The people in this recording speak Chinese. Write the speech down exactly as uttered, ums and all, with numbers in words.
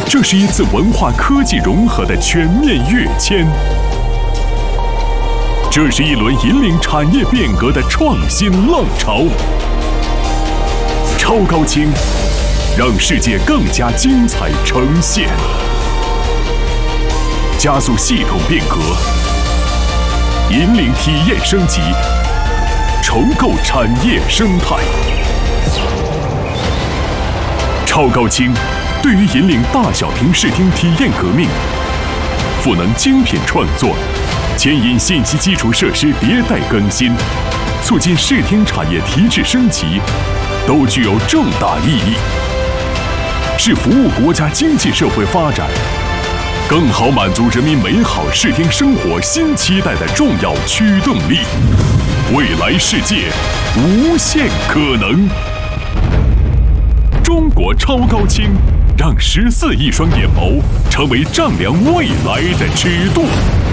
这是一次文化科技融合的全面跃迁，这是一轮引领产业变革的创新浪潮。超高清，让世界更加精彩呈现，加速系统变革，引领体验升级，重构产业生态。超高清对于引领大小屏视听体验革命，赋能精品创作，牵引信息基础设施迭代更新，促进视听产业提质升级，都具有重大意义，是服务国家经济社会发展，更好满足人民美好视听生活新期待的重要驱动力。未来世界，无限可能。中国超高清，让十四亿双眼眸成为丈量未来的尺度。